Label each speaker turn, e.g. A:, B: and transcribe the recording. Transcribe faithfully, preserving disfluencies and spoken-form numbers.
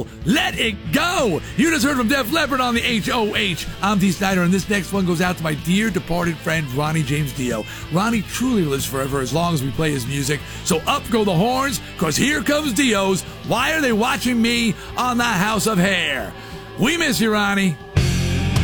A: Soul, Let It Go. You just heard from Def Leppard on the H O H. I'm Dee Snider, and this next one goes out to my dear departed friend, Ronnie James Dio. Ronnie truly lives forever as long as we play his music. So up go the horns, because here comes Dio's Why Are They Watching Me on the House of Hair. We miss you, Ronnie.